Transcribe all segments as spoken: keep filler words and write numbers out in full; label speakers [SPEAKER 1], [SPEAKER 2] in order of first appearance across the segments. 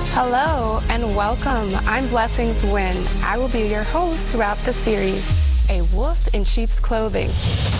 [SPEAKER 1] Hello and welcome. I'm Blessings Wynn. I will be your host throughout the series, A Wolf in Sheep's Clothing.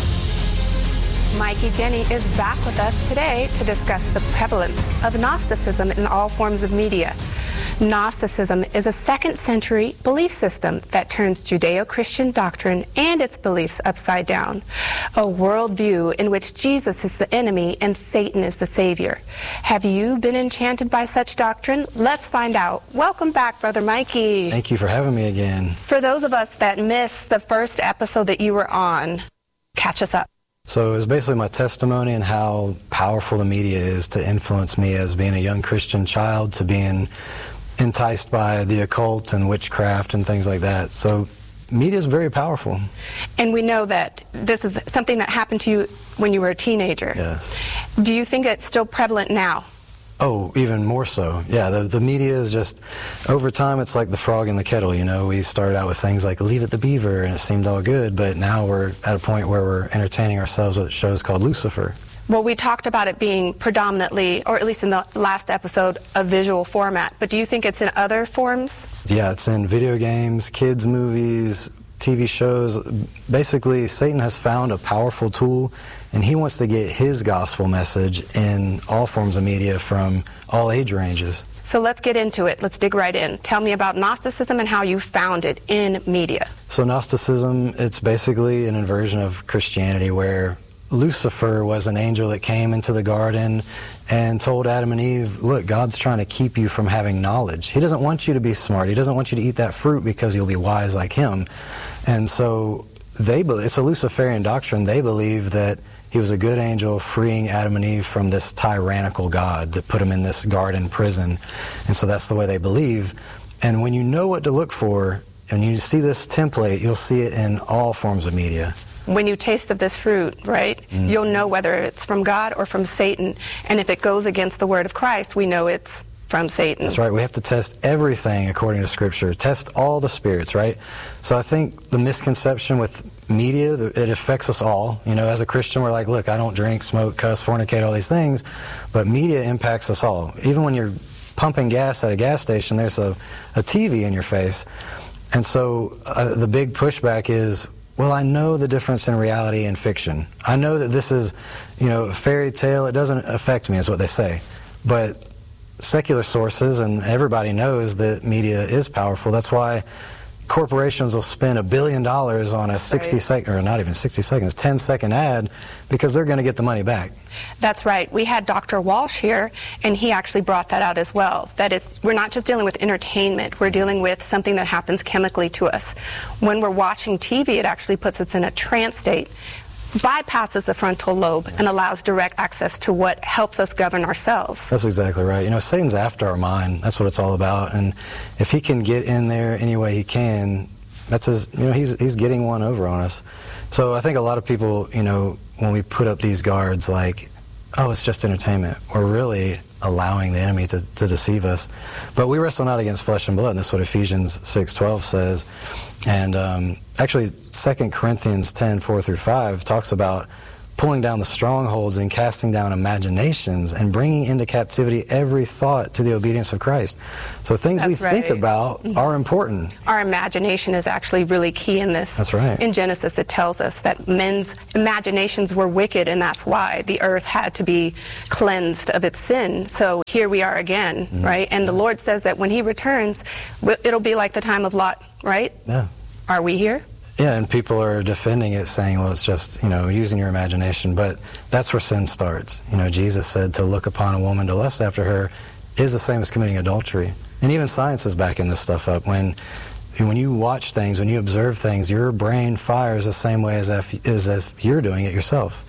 [SPEAKER 1] Mikey Jenny is back with us today to discuss the prevalence of Gnosticism in all forms of media. Gnosticism is a second century belief system that turns Judeo-Christian doctrine and its beliefs upside down. A worldview in which Jesus is the enemy and Satan is the savior. Have you been enchanted by such doctrine? Let's find out. Welcome back, Brother Mikey.
[SPEAKER 2] Thank you for having me again.
[SPEAKER 1] For those of us that missed the first episode that you were on, catch us up.
[SPEAKER 2] So it was basically my testimony and how powerful the media is to influence me as being a young Christian child to being enticed by the occult and witchcraft and things like that. So media is very powerful.
[SPEAKER 1] And we know that this is something that happened to you when you were a teenager.
[SPEAKER 2] Yes.
[SPEAKER 1] Do you think it's still prevalent now?
[SPEAKER 2] Oh, even more so. Yeah, the, the media is just, over time, it's like the frog in the kettle, you know. We started out with things like Leave It the Beaver, and it seemed all good, but now we're at a point where we're entertaining ourselves with shows called Lucifer.
[SPEAKER 1] Well, we talked about it being predominantly, or at least in the last episode, a visual format, but do you think it's in other forms?
[SPEAKER 2] Yeah, it's in video games, kids' movies, T V shows. Basically, Satan has found a powerful tool, and he wants to get his gospel message in all forms of media from all age ranges.
[SPEAKER 1] So let's get into it. Let's dig right in. Tell me about Gnosticism and how you found it in media.
[SPEAKER 2] So Gnosticism, it's basically an inversion of Christianity where Lucifer was an angel that came into the garden and told Adam and Eve, look, God's trying to keep you from having knowledge. He doesn't want you to be smart. He doesn't want you to eat that fruit because you'll be wise like him. And so they believe, it's a Luciferian doctrine. They believe that he was a good angel freeing Adam and Eve from this tyrannical God that put them in this garden prison. And so that's the way they believe. And when you know what to look for and you see this template, you'll see it in all forms of media.
[SPEAKER 1] When you taste of this fruit, right, mm. you'll know whether it's from God or from Satan. And if it goes against the word of Christ, we know it's from Satan.
[SPEAKER 2] That's right. We have to test everything according to Scripture. Test all the spirits, right? So I think the misconception with media, it affects us all. You know, as a Christian, we're like, look, I don't drink, smoke, cuss, fornicate, all these things. But media impacts us all. Even when you're pumping gas at a gas station, there's a, a T V in your face. And so uh, the big pushback is, well, I know the difference in reality and fiction. I know that this is, you know, a fairy tale. It doesn't affect me, is what they say. But secular sources, and everybody knows that media is powerful. That's why corporations will spend a billion dollars on a sixty right. second, or not even sixty seconds, ten second ad, because they're going to get the money back.
[SPEAKER 1] That's right. We had Doctor Walsh here, and he actually brought that out as well. That is, we're not just dealing with entertainment. We're dealing with something that happens chemically to us. When we're watching T V, it actually puts us in a trance state, bypasses the frontal lobe, and allows direct access to what helps us govern ourselves.
[SPEAKER 2] That's exactly right. You know, Satan's after our mind. That's what it's all about. And if he can get in there any way he can, that's his, you know, he's he's getting one over on us. So I think a lot of people, you know, when we put up these guards like, oh, it's just entertainment, we're really allowing the enemy to, to deceive us. But we wrestle not against flesh and blood, and that's what Ephesians six twelve says. And um, actually, Second Corinthians ten four through five talks about pulling down the strongholds and casting down imaginations and bringing into captivity every thought to the obedience of Christ. So things
[SPEAKER 1] That's
[SPEAKER 2] we
[SPEAKER 1] right.
[SPEAKER 2] think about are important.
[SPEAKER 1] Our imagination is actually really key in this.
[SPEAKER 2] That's right.
[SPEAKER 1] In Genesis, it tells us that men's imaginations were wicked, and that's why the earth had to be cleansed of its sin. So here we are again, mm-hmm. right? And the Lord says that when he returns, it'll be like the time of Lot, right?
[SPEAKER 2] Yeah.
[SPEAKER 1] Are we here?
[SPEAKER 2] Yeah, and people are defending it, saying, well, it's just, you know, using your imagination. But that's where sin starts. You know, Jesus said to look upon a woman, to lust after her, is the same as committing adultery. And even science is backing this stuff up. When when you watch things, when you observe things, your brain fires the same way as if, as if you're doing it yourself.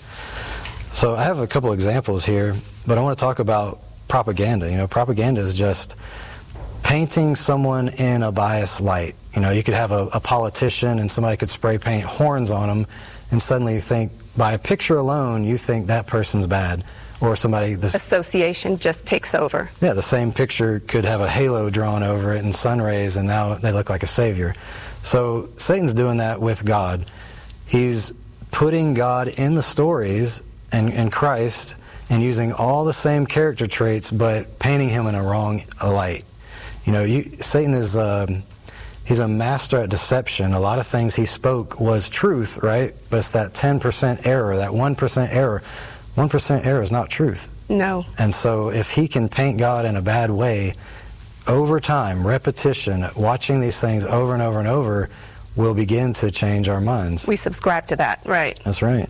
[SPEAKER 2] So I have a couple examples here, but I want to talk about propaganda. You know, propaganda is just painting someone in a biased light. You know, you could have a, a politician and somebody could spray paint horns on them, and suddenly you think, by a picture alone, you think that person's bad. Or somebody... This,
[SPEAKER 1] Association just takes over.
[SPEAKER 2] Yeah, the same picture could have a halo drawn over it and sun rays, and now they look like a savior. So Satan's doing that with God. He's putting God in the stories and, and Christ, and using all the same character traits, but painting him in a wrong light. You know, you, Satan is, um, he's a master at deception. A lot of things he spoke was truth, right? But it's that ten percent error, that one percent error. one percent error is not truth.
[SPEAKER 1] No.
[SPEAKER 2] And so if he can paint God in a bad way, over time, repetition, watching these things over and over and over, will begin to change our minds.
[SPEAKER 1] We subscribe to that, right.
[SPEAKER 2] That's right.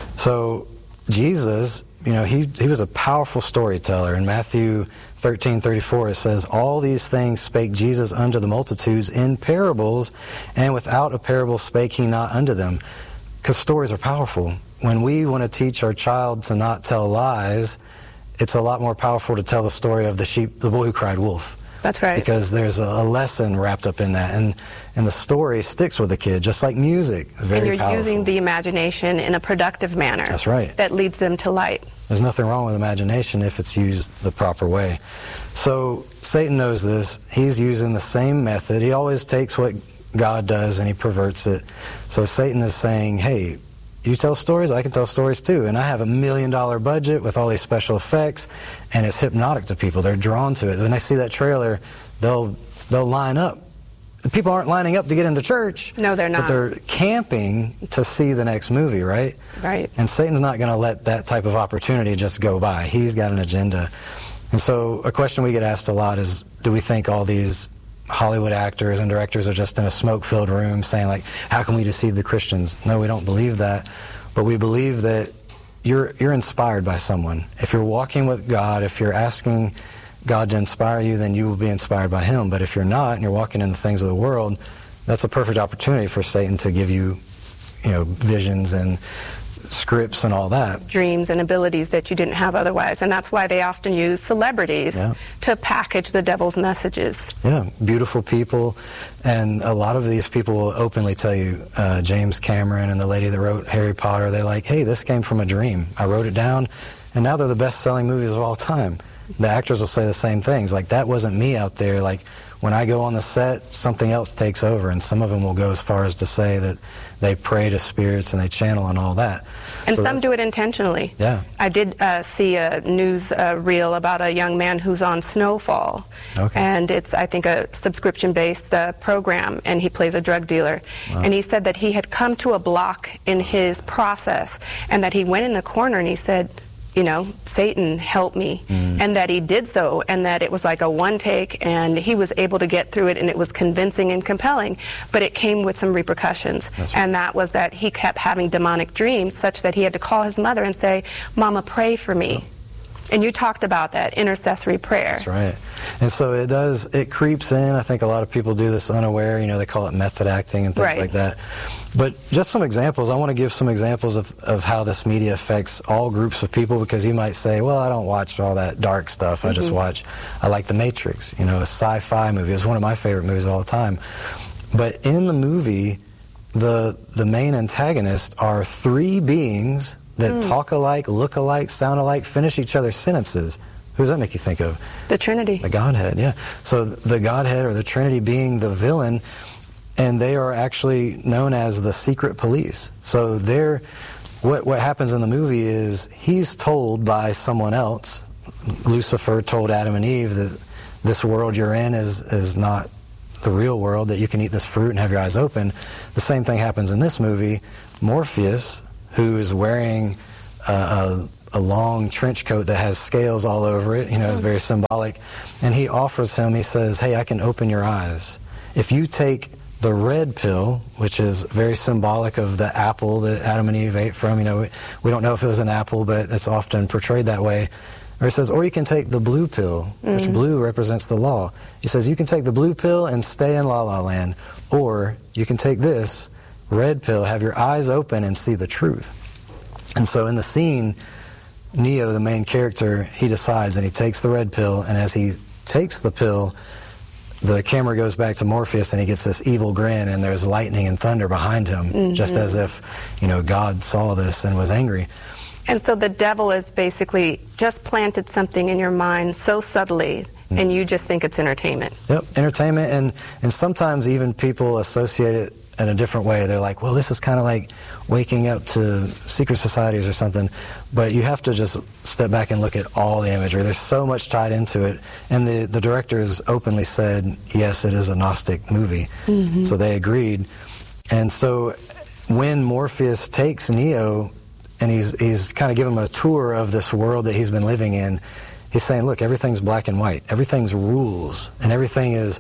[SPEAKER 2] So Jesus, you know, he, he was a powerful storyteller. In Matthew thirteen thirty-four, it says, "All these things spake Jesus unto the multitudes in parables, and without a parable spake he not unto them." Because stories are powerful. When we want to teach our child to not tell lies, it's a lot more powerful to tell the story of the sheep, the boy who cried wolf.
[SPEAKER 1] That's right.
[SPEAKER 2] Because there's a, a lesson wrapped up in that. And and the story sticks with the kid, just like music. Very
[SPEAKER 1] and you're
[SPEAKER 2] powerful.
[SPEAKER 1] Using the imagination in a productive manner.
[SPEAKER 2] That's right.
[SPEAKER 1] That leads them to light.
[SPEAKER 2] There's nothing wrong with imagination if it's used the proper way. So Satan knows this. He's using the same method. He always takes what God does and he perverts it. So Satan is saying, hey, you tell stories, I can tell stories too. And I have a million dollar budget with all these special effects, and it's hypnotic to people. They're drawn to it. When they see that trailer, they'll they'll line up. People aren't lining up to get into church.
[SPEAKER 1] No, they're not.
[SPEAKER 2] But they're camping to see the next movie, right?
[SPEAKER 1] Right.
[SPEAKER 2] And Satan's not going to let that type of opportunity just go by. He's got an agenda. And so a question we get asked a lot is, do we think all these Hollywood actors and directors are just in a smoke-filled room saying, like, how can we deceive the Christians? No, we don't believe that. But we believe that you're you're inspired by someone. If you're walking with God, if you're asking God to inspire you, then you will be inspired by Him. But if you're not, and you're walking in the things of the world, that's a perfect opportunity for Satan to give you, you know, visions and scripts and all that.
[SPEAKER 1] Dreams and abilities that you didn't have otherwise. And that's why they often use celebrities yeah. to package the devil's messages.
[SPEAKER 2] Yeah, beautiful people. And a lot of these people will openly tell you, uh, James Cameron and the lady that wrote Harry Potter, they're like, hey, this came from a dream. I wrote it down, and now they're the best-selling movies of all time. The actors will say the same things. Like, that wasn't me out there. Like, when I go on the set, something else takes over, and some of them will go as far as to say that they pray to spirits and they channel and all that.
[SPEAKER 1] And
[SPEAKER 2] so
[SPEAKER 1] some do it intentionally.
[SPEAKER 2] Yeah.
[SPEAKER 1] I did uh, see a news uh, reel about a young man who's on Snowfall.
[SPEAKER 2] Okay.
[SPEAKER 1] And it's, I think, a subscription-based uh, program, and he plays a drug dealer. Wow. And he said that he had come to a block in his process, and that he went in the corner and he said, you know, Satan, help me. Mm. And that he did so, and that it was like a one take, and he was able to get through it, and it was convincing and compelling, but it came with some repercussions. Right. And that was that he kept having demonic dreams, such that he had to call his mother and say, Mama, pray for me. Oh. And you talked about that, intercessory prayer.
[SPEAKER 2] That's right. And so it does, it creeps in. I think a lot of people do this unaware. You know, they call it method acting and things
[SPEAKER 1] right.
[SPEAKER 2] like that. But just some examples. I want to give some examples of, of how this media affects all groups of people, because you might say, well, I don't watch all that dark stuff. Mm-hmm. I just watch, I like The Matrix, you know, a sci-fi movie. It's one of my favorite movies of all time. But in the movie, the the main antagonists are three beings that mm. talk alike, look alike, sound alike, finish each other's sentences. Who does that make you think of?
[SPEAKER 1] The Trinity.
[SPEAKER 2] The Godhead, yeah. So the Godhead, or the Trinity, being the villain, and they are actually known as the secret police. So they're, what, what happens in the movie is he's told by someone else, Lucifer told Adam and Eve that this world you're in is, is not the real world, that you can eat this fruit and have your eyes open. The same thing happens in this movie. Morpheus, who is wearing uh, a, a long trench coat that has scales all over it, you know, it's very symbolic, and he offers him, he says, hey, I can open your eyes. If you take the red pill, which is very symbolic of the apple that Adam and Eve ate from, you know, we, we don't know if it was an apple, but it's often portrayed that way. Or he says, or you can take the blue pill, mm-hmm. which blue represents the law. He says, you can take the blue pill and stay in La La Land, or you can take this red pill, have your eyes open and see the truth. And so in the scene, Neo, the main character, he decides, and he takes the red pill, and as he takes the pill, the camera goes back to Morpheus, and he gets this evil grin, and there's lightning and thunder behind him, mm-hmm. just as if, you know, God saw this and was angry.
[SPEAKER 1] And so the devil has basically just planted something in your mind so subtly, and you just think it's entertainment.
[SPEAKER 2] Yep, entertainment, and, and sometimes even people associate it in a different way. They're like, well, this is kind of like waking up to secret societies or something. But you have to just step back and look at all the imagery. There's so much tied into it. And the, the directors openly said, yes, it is a Gnostic movie. Mm-hmm. So they agreed. And so when Morpheus takes Neo and he's, he's kind of giving him a tour of this world that he's been living in, he's saying, look, everything's black and white. Everything's rules. And everything is,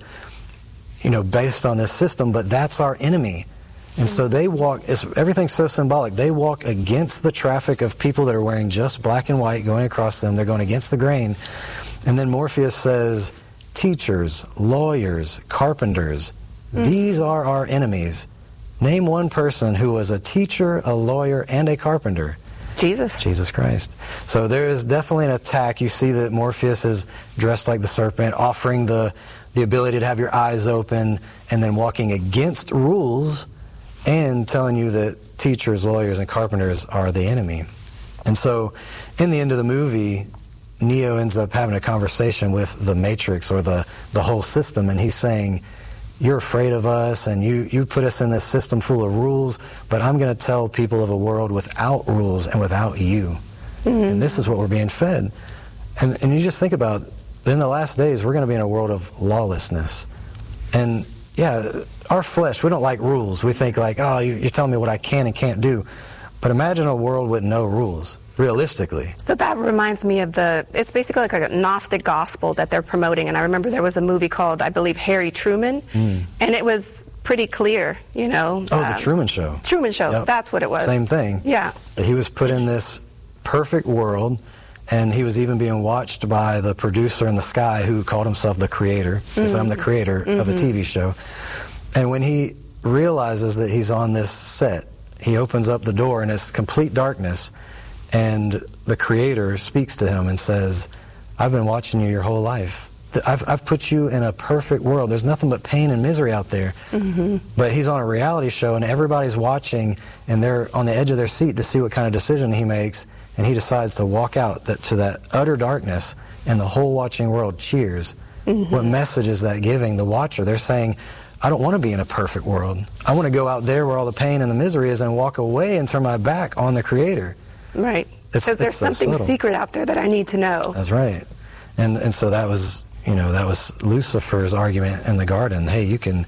[SPEAKER 2] you know, based on this system, but that's our enemy. And so they walk, it's, everything's so symbolic. They walk against the traffic of people that are wearing just black and white going across them. They're going against the grain. And then Morpheus says, teachers, lawyers, carpenters, mm. these are our enemies. Name one person who was a teacher, a lawyer, and a carpenter.
[SPEAKER 1] Jesus.
[SPEAKER 2] Jesus Christ. So there is definitely an attack. You see that Morpheus is dressed like the serpent, offering the the ability to have your eyes open, and then walking against rules and telling you that teachers, lawyers, and carpenters are the enemy. And so in the end of the movie, Neo ends up having a conversation with the Matrix, or the, the whole system, and he's saying, you're afraid of us, and you, you put us in this system full of rules, but I'm going to tell people of a world without rules and without you. Mm-hmm. And this is what we're being fed. And, and you just think about, in the last days, we're going to be in a world of lawlessness. And, yeah, our flesh, we don't like rules. We think like, oh, you're telling me what I can and can't do. But imagine a world with no rules, realistically.
[SPEAKER 1] So that reminds me of the, it's basically like a Gnostic gospel that they're promoting. And I remember there was a movie called, I believe, Harry Truman. Mm. And it was pretty clear, you know.
[SPEAKER 2] Oh,
[SPEAKER 1] um,
[SPEAKER 2] the Truman Show.
[SPEAKER 1] Truman Show, yep. That's what it was.
[SPEAKER 2] Same thing.
[SPEAKER 1] Yeah.
[SPEAKER 2] He was put in this perfect world. And he was even being watched by the producer in the sky who called himself the creator. He mm-hmm. said, I'm the creator mm-hmm. of a T V show. And when he realizes that he's on this set, he opens up the door and it's complete darkness. And the creator speaks to him and says, I've been watching you your whole life. I've, I've put you in a perfect world. There's nothing but pain and misery out there. Mm-hmm. But he's on a reality show and everybody's watching and they're on the edge of their seat to see what kind of decision he makes. And he decides to walk out that, to that utter darkness, and the whole watching world cheers. Mm-hmm. What message is that giving the watcher? They're saying, I don't want to be in a perfect world. I want to go out there where all the pain and the misery is and walk away and turn my back on the Creator.
[SPEAKER 1] Right. Because there's so something subtle. secret out there that I need to know.
[SPEAKER 2] That's right. And and so that was, you know, that was Lucifer's argument in the garden. Hey, you can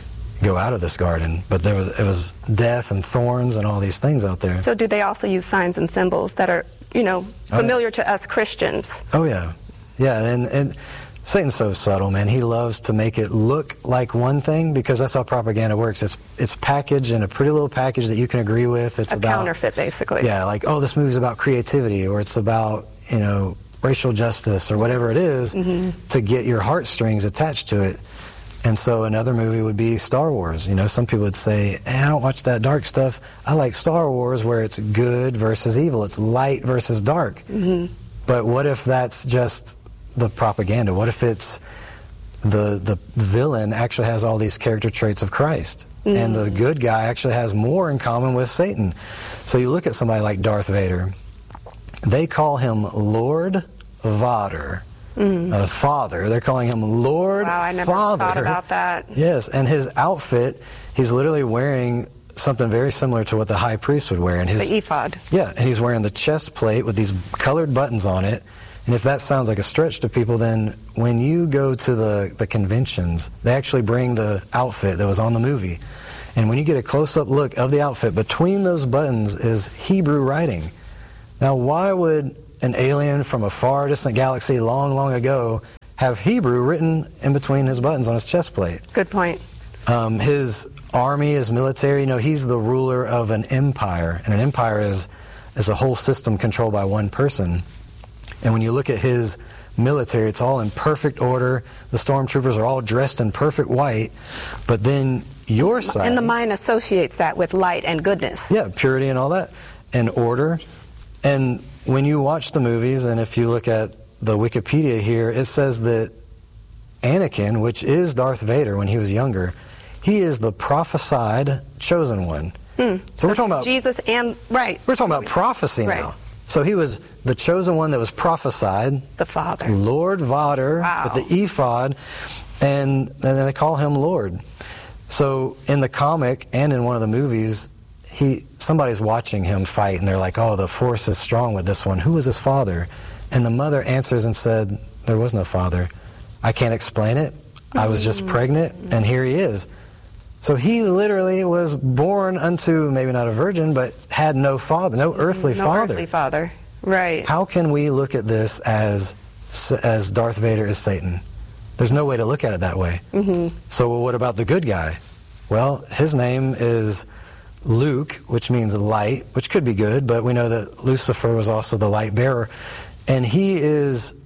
[SPEAKER 2] go out of this garden, but there was it was death and thorns and all these things out there.
[SPEAKER 1] So do they also use signs and symbols that are, you know, familiar oh, yeah. to us Christians?
[SPEAKER 2] Oh yeah, yeah, and and Satan's so subtle, man. He loves to make it look like one thing because that's how propaganda works. It's it's packaged in a pretty little package that you can agree with. It's
[SPEAKER 1] a
[SPEAKER 2] about
[SPEAKER 1] counterfeit, basically.
[SPEAKER 2] Yeah, like oh, this movie's about creativity, or it's about you know racial justice, or whatever it is, mm-hmm. to get your heartstrings attached to it. And so another movie would be Star Wars. You know, some people would say, hey, I don't watch that dark stuff. I like Star Wars where it's good versus evil. It's light versus dark. Mm-hmm. But what if that's just the propaganda? What if it's the the villain actually has all these character traits of Christ? Mm-hmm. And the good guy actually has more in common with Satan. So you look at somebody like Darth Vader. They call him Lord Vader. Mm. Uh, Father. They're calling him Lord
[SPEAKER 1] Wow, I never
[SPEAKER 2] Father.
[SPEAKER 1] thought about that.
[SPEAKER 2] Yes, and his outfit, he's literally wearing something very similar to what the high priest would wear. And his,
[SPEAKER 1] the ephod.
[SPEAKER 2] Yeah, and he's wearing the chest plate with these colored buttons on it. And if that sounds like a stretch to people, then when you go to the, the conventions, they actually bring the outfit that was on the movie. And when you get a close-up look of the outfit, between those buttons is Hebrew writing. Now, why would an alien from a far distant galaxy long, long ago have Hebrew written in between his buttons on his chest plate?
[SPEAKER 1] Good point.
[SPEAKER 2] Um, his army, his military, you know, he's the ruler of an empire. And an empire is, is a whole system controlled by one person. And when you look at his military, it's all in perfect order. The stormtroopers are all dressed in perfect white. But then your side...
[SPEAKER 1] And the mind associates that with light and goodness.
[SPEAKER 2] Yeah, purity and all that. And order. And when you watch the movies, and if you look at the Wikipedia here, it says that Anakin, which is Darth Vader when he was younger, he is the prophesied chosen one. Hmm. So, so we're talking about
[SPEAKER 1] Jesus and right.
[SPEAKER 2] We're talking about prophecy right. now. So he was the chosen one that was prophesied.
[SPEAKER 1] The Father.
[SPEAKER 2] Lord Vader,
[SPEAKER 1] wow.
[SPEAKER 2] with the ephod, and, and they call him Lord. So in the comic and in one of the movies, he somebody's watching him fight, and they're like, oh, the force is strong with this one. Who was his father? And the mother answers and said, there was no father. I can't explain it. I was just pregnant, and here he is. So he literally was born unto, maybe not a virgin, but had no father, no earthly
[SPEAKER 1] no
[SPEAKER 2] father.
[SPEAKER 1] No earthly father, right.
[SPEAKER 2] How can we look at this as as Darth Vader is Satan? There's no way to look at it that way. Mm-hmm. So well, what about the good guy? Well, his name is Luke, which means light, which could be good, but we know that Lucifer was also the light bearer. And he is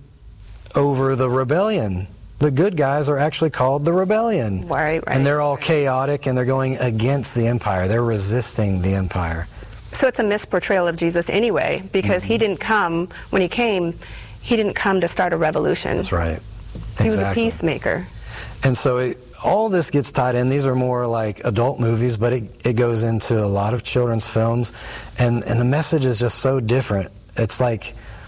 [SPEAKER 2] over the rebellion. The good guys are actually called the rebellion.
[SPEAKER 1] Right, right.
[SPEAKER 2] And they're all
[SPEAKER 1] right.
[SPEAKER 2] chaotic, and they're going against the empire. They're resisting the empire.
[SPEAKER 1] So it's a misportrayal of Jesus anyway, because mm-hmm. he didn't come, when he came, he didn't come to start a revolution.
[SPEAKER 2] That's right.
[SPEAKER 1] He
[SPEAKER 2] exactly.
[SPEAKER 1] was a peacemaker.
[SPEAKER 2] And so it, all this gets tied in. These are more like adult movies, but it, it goes into a lot of children's films. And, and the message is just so different. It's like,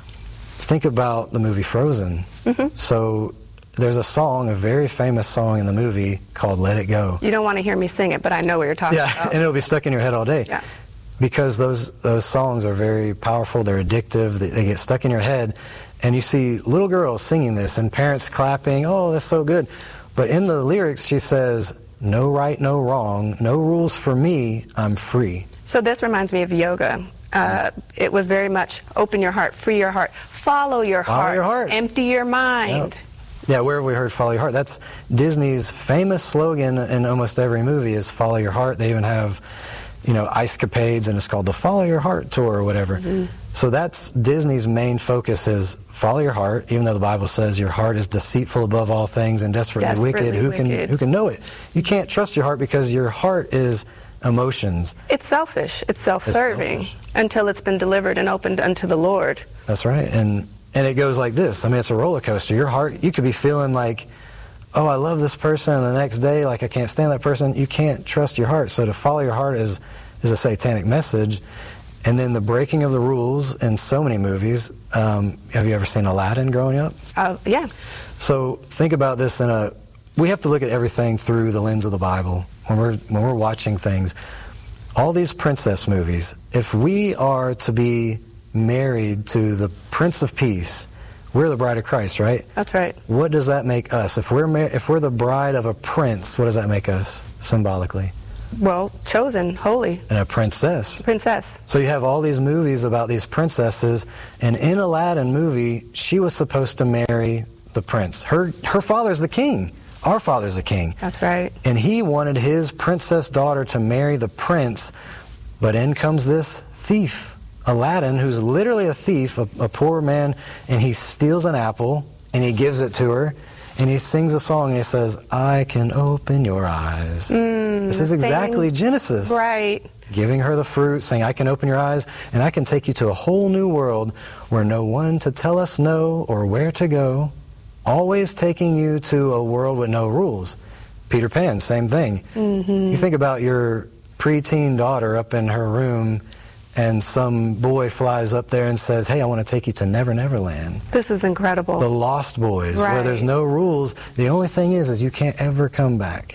[SPEAKER 2] think about the movie Frozen. Mm-hmm. So there's a song, a very famous song in the movie called Let It Go.
[SPEAKER 1] You don't want to hear me sing it, but I know what you're talking
[SPEAKER 2] yeah,
[SPEAKER 1] about.
[SPEAKER 2] And it'll be stuck in your head all day.
[SPEAKER 1] Yeah.
[SPEAKER 2] Because those those songs are very powerful, they're addictive, they, they get stuck in your head, and you see little girls singing this and parents clapping, oh, that's so good. But in the lyrics she says, no right, no wrong, no rules for me, I'm free.
[SPEAKER 1] So this reminds me of yoga. Uh, it was very much open your heart, free your heart, follow your
[SPEAKER 2] follow
[SPEAKER 1] heart,
[SPEAKER 2] your heart,
[SPEAKER 1] empty your mind.
[SPEAKER 2] Yep. Yeah, where have we heard follow your heart? That's Disney's famous slogan in almost every movie is follow your heart. They even have, you know, ice capades, and it's called the Follow Your Heart Tour or whatever. Mm-hmm. So that's Disney's main focus is follow your heart, even though the Bible says your heart is deceitful above all things and desperately,
[SPEAKER 1] desperately
[SPEAKER 2] wicked. Who
[SPEAKER 1] wicked.
[SPEAKER 2] can who can know it? You can't trust your heart because your heart is emotions.
[SPEAKER 1] It's selfish. It's self-serving
[SPEAKER 2] it's selfish.
[SPEAKER 1] Until it's been delivered and opened unto the Lord.
[SPEAKER 2] That's right. And and it goes like this. I mean, it's a roller coaster. Your heart, you could be feeling like, oh, I love this person, and the next day, like, I can't stand that person. You can't trust your heart. So to follow your heart is is a satanic message. And then the breaking of the rules in so many movies. Um, have you ever seen Aladdin growing up?
[SPEAKER 1] Uh, yeah.
[SPEAKER 2] So think about this in a... We have to look at everything through the lens of the Bible when we're when we're watching things. All these princess movies, if we are to be married to the Prince of Peace, we're the bride of Christ, right?
[SPEAKER 1] That's right.
[SPEAKER 2] What does that make us? If we're mar- if we're the bride of a prince, what does that make us symbolically?
[SPEAKER 1] Well, chosen, holy.
[SPEAKER 2] And a princess.
[SPEAKER 1] Princess.
[SPEAKER 2] So you have all these movies about these princesses, and in Aladdin movie, she was supposed to marry the prince. Her her father's the king. Our father's the king.
[SPEAKER 1] That's right.
[SPEAKER 2] And he wanted his princess daughter to marry the prince, but in comes this thief, Aladdin, who's literally a thief, a, a poor man, and he steals an apple, and he gives it to her, and he sings a song, and he says, I can open your eyes. Mm, this is exactly
[SPEAKER 1] thing.
[SPEAKER 2] Genesis.
[SPEAKER 1] Right.
[SPEAKER 2] Giving her the fruit, saying, I can open your eyes, and I can take you to a whole new world where no one to tell us no or where to go, always taking you to a world with no rules. Peter Pan, same thing. Mm-hmm. You think about your preteen daughter up in her room, and some boy flies up there and says, hey, I want to take you to Never Never Land.
[SPEAKER 1] This is incredible.
[SPEAKER 2] The Lost Boys,
[SPEAKER 1] right.
[SPEAKER 2] Where there's no rules. The only thing is, is you can't ever come back.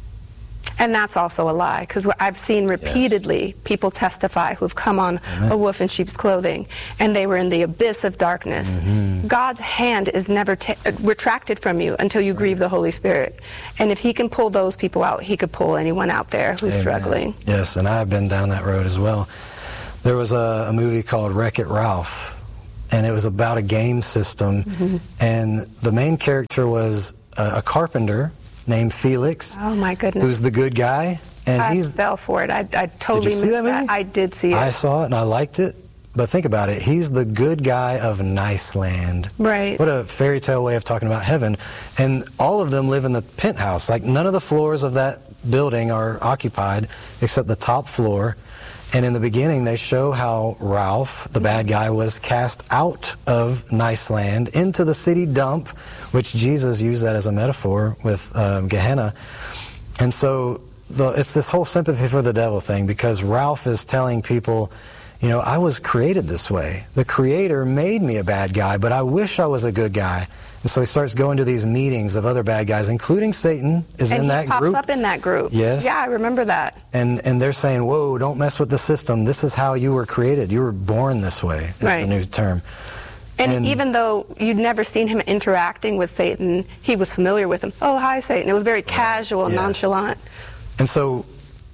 [SPEAKER 1] And that's also a lie, because I've seen repeatedly yes. people testify who've come on Amen. A wolf in sheep's clothing, and they were in the abyss of darkness. Mm-hmm. God's hand is never ta- retracted from you until you grieve the Holy Spirit. And if he can pull those people out, he could pull anyone out there who's Amen. Struggling.
[SPEAKER 2] Yes, and I've been down that road as well. There was a, a movie called Wreck-It Ralph, and it was about a game system, mm-hmm. and the main character was a, a carpenter named Felix.
[SPEAKER 1] Oh my goodness!
[SPEAKER 2] Who's the good guy? And
[SPEAKER 1] I
[SPEAKER 2] he's,
[SPEAKER 1] fell for it. I, I totally
[SPEAKER 2] did you see
[SPEAKER 1] missed
[SPEAKER 2] that, movie?
[SPEAKER 1] that. I did see it.
[SPEAKER 2] I saw it and I liked it. But think about it. He's the good guy of Niceland.
[SPEAKER 1] Right.
[SPEAKER 2] What a fairy tale way of talking about heaven. And all of them live in the penthouse. Like none of the floors of that building are occupied except the top floor. And in the beginning, they show how Ralph, the bad guy, was cast out of Niceland into the city dump, which Jesus used that as a metaphor with um, Gehenna. And so the, it's this whole sympathy for the devil thing, because Ralph is telling people, you know, I was created this way. The Creator made me a bad guy, but I wish I was a good guy. And so he starts going to these meetings of other bad guys, including Satan is
[SPEAKER 1] and
[SPEAKER 2] in that
[SPEAKER 1] he pops
[SPEAKER 2] group.
[SPEAKER 1] up in that group.
[SPEAKER 2] Yes.
[SPEAKER 1] Yeah, I remember that.
[SPEAKER 2] And and they're saying, whoa, don't mess with the system. This is how you were created. You were born this way, is
[SPEAKER 1] Right.
[SPEAKER 2] the new term.
[SPEAKER 1] And,
[SPEAKER 2] And-
[SPEAKER 1] even though you'd never seen him interacting with Satan, he was familiar with him. Oh, hi, Satan. It was very casual and
[SPEAKER 2] Yes.
[SPEAKER 1] nonchalant.
[SPEAKER 2] And so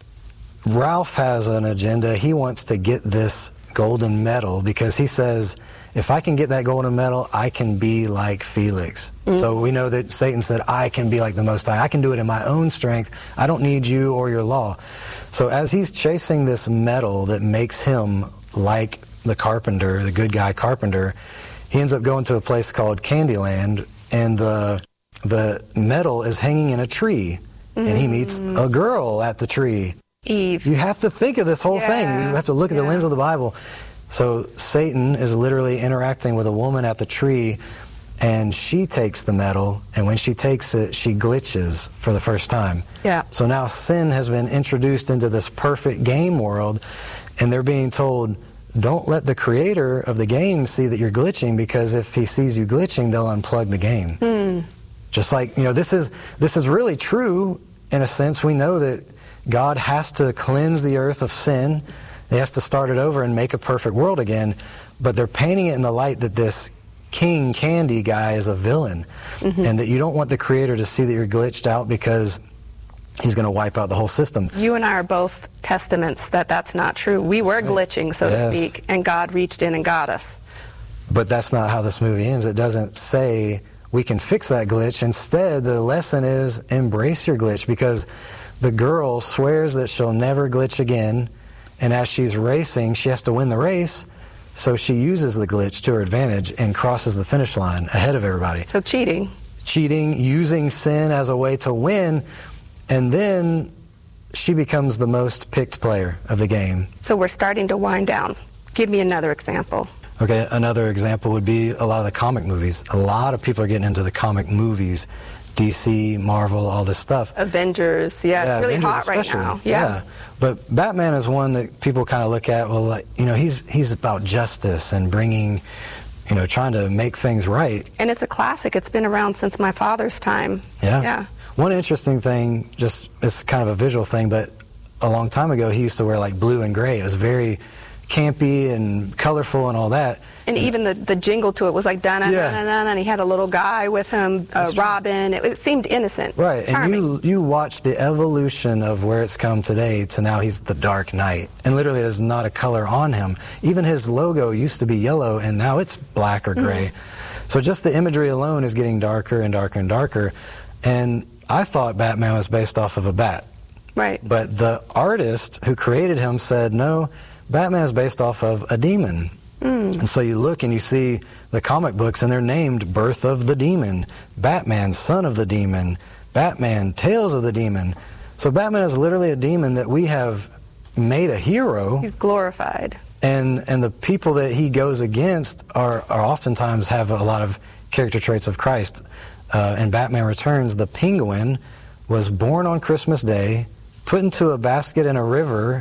[SPEAKER 2] Ralph has an agenda. He wants to get this golden medal because he says, if I can get that golden medal, I can be like Felix. Mm. So we know that Satan said, I can be like the Most High. I can do it in my own strength. I don't need you or your law. So as he's chasing this medal that makes him like the carpenter, the good guy carpenter, he ends up going to a place called Candyland, and the the medal is hanging in a tree, mm. and he meets a girl at the tree.
[SPEAKER 1] Eve.
[SPEAKER 2] You have to think of this whole
[SPEAKER 1] Yeah.
[SPEAKER 2] thing. You have to look at
[SPEAKER 1] Yeah.
[SPEAKER 2] the lens of the Bible. So Satan is literally interacting with a woman at the tree, and she takes the medal, and when she takes it, she glitches for the first time.
[SPEAKER 1] Yeah.
[SPEAKER 2] So now sin has been introduced into this perfect game world, and they're being told, don't let the creator of the game see that you're glitching, because if he sees you glitching, they'll unplug the game.
[SPEAKER 1] Mm.
[SPEAKER 2] Just like, you know, this is this is really true in a sense. We know that God has to cleanse the earth of sin. He has to start it over and make a perfect world again. But they're painting it in the light that this King Candy guy is a villain, mm-hmm. and that you don't want the creator to see that you're glitched out because he's going to wipe out the whole system.
[SPEAKER 1] You and I are both testaments that that's not true. We were glitching, so
[SPEAKER 2] Yes.
[SPEAKER 1] to speak, and God reached in and got us.
[SPEAKER 2] But that's not how this movie ends. It doesn't say we can fix that glitch. Instead, the lesson is embrace your glitch, because the girl swears that she'll never glitch again, and as she's racing, she has to win the race, so she uses the glitch to her advantage and crosses the finish line ahead of everybody.
[SPEAKER 1] So cheating.
[SPEAKER 2] Cheating, using sin as a way to win, and then she becomes the most picked player of the game.
[SPEAKER 1] So we're starting to wind down. Give me another example.
[SPEAKER 2] Okay, another example would be a lot of the comic movies. A lot of people are getting into the comic movies. D C, Marvel, all this stuff.
[SPEAKER 1] Avengers, yeah,
[SPEAKER 2] Yeah,
[SPEAKER 1] it's really
[SPEAKER 2] Avengers
[SPEAKER 1] hot right
[SPEAKER 2] especially.
[SPEAKER 1] now. Yeah.
[SPEAKER 2] yeah. But Batman is one that people kind of look at, well, like, you know, he's he's about justice and bringing, you know, trying to make things right.
[SPEAKER 1] And it's a classic. It's been around since my father's time.
[SPEAKER 2] Yeah.
[SPEAKER 1] Yeah.
[SPEAKER 2] One interesting thing, just it's kind of a visual thing, but a long time ago he used to wear like blue and gray. It was very campy and colorful and all that.
[SPEAKER 1] And even the, the jingle to it was like da na na na na, and he had a little guy with him, uh, Robin. It, it seemed innocent,
[SPEAKER 2] right?
[SPEAKER 1] charming.
[SPEAKER 2] And you you watch the evolution of where it's come today to now he's the Dark Knight, and literally there's not a color on him. Even his logo used to be yellow, and now it's black or gray. Mm-hmm. So just the imagery alone is getting darker and darker and darker. And I thought Batman was based off of a bat,
[SPEAKER 1] right?
[SPEAKER 2] But the artist who created him said no. Batman is based off of a demon. Mm. And so you look and you see the comic books, and they're named Birth of the Demon, Batman, Son of the Demon, Batman, Tales of the Demon. So Batman is literally a demon that we have made a hero.
[SPEAKER 1] He's glorified.
[SPEAKER 2] And and the people that he goes against are, are oftentimes have a lot of character traits of Christ. Uh, in Batman Returns, the Penguin was born on Christmas Day, put into a basket in a river,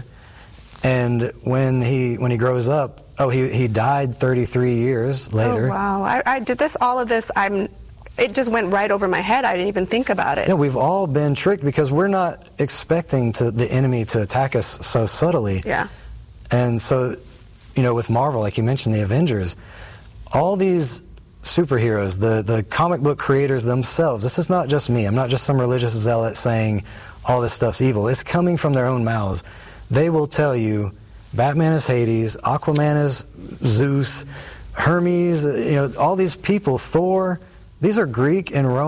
[SPEAKER 2] and when he when he grows up, oh, he he died thirty-three years later.
[SPEAKER 1] Oh, wow. I, I did this, all of this, I'm, it just went right over my head. I didn't even think about it.
[SPEAKER 2] Yeah, we've all been tricked because we're not expecting to the enemy to attack us so subtly.
[SPEAKER 1] Yeah.
[SPEAKER 2] And so, you know, with Marvel, like you mentioned, the Avengers, all these superheroes, the, the comic book creators themselves, this is not just me. I'm not just some religious zealot saying all this stuff's evil. It's coming from their own mouths. They will tell you Batman is Hades, Aquaman is Zeus, Hermes, you know, all these people, Thor, these are Greek and Roman